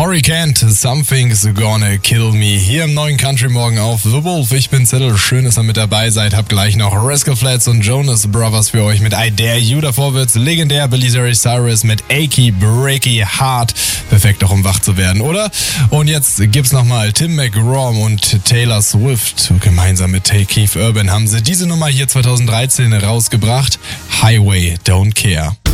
Cory Kent, Something's Gonna Kill Me. Hier im neuen Country Morgen auf The Wolf. Ich bin Zettel, schön, dass ihr mit dabei seid. Hab gleich noch Rascal Flatts und Jonas Brothers für euch mit I Dare You. Davor wird's legendär Billy Cyrus mit Achy Breaky Heart. Perfekt auch, um wach zu werden, oder? Und jetzt gibt's nochmal Tim McGraw und Taylor Swift. Gemeinsam mit Keith Urban haben sie diese Nummer hier 2013 rausgebracht. Highway Don't Care.